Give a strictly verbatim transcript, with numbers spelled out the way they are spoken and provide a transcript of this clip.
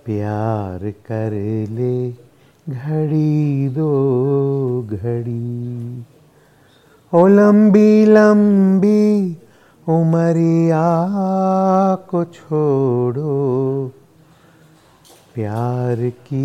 प्यार कर ले घड़ी दो घड़ी, ओ लंबी लंबी उमरिया को छोड़ो, प्यार की